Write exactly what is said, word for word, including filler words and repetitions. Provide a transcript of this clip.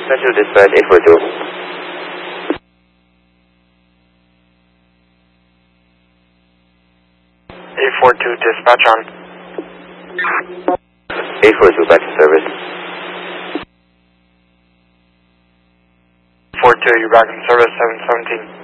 Metro Dispatch eight four two. eight four two, dispatch on. eight four two, back to service. four two, you're back in service, seven seventeen.